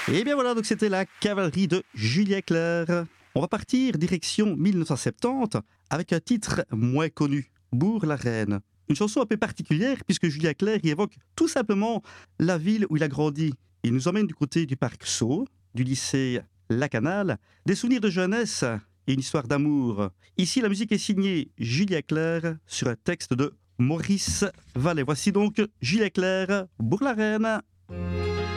Et bien voilà, donc c'était la cavalerie de Julia Clerc. On va partir direction 1970 avec un titre moins connu, Bourg-la-Reine. Une chanson un peu particulière puisque Julia Clerc y évoque tout simplement la ville où il a grandi. Il nous emmène du côté du parc Sceaux, du lycée Lacanal, des souvenirs de jeunesse et une histoire d'amour. Ici, la musique est signée Julia Clerc sur un texte de Maurice Vallet. Voici donc Julia Clerc, Bourg-la-Reine.